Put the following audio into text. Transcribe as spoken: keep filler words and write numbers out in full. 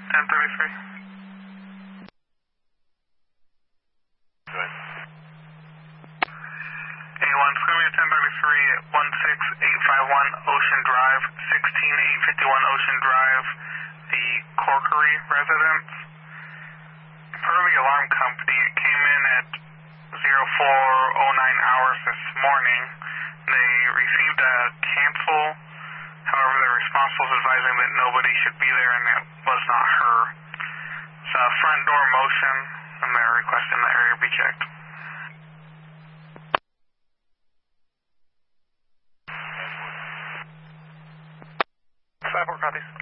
ten thirty-three. Good. A one, it's going to be a ten thirty-three at one six eight five one Ocean Drive, sixteen eight fifty-one Ocean Drive, the Corkery residence. Per the alarm company, it came in at zero four oh nine hours this morning. They received a cancel. However, the response was advising that nobody should be there and it was not her. It's a front door motion and they're requesting the area be checked. five four copies.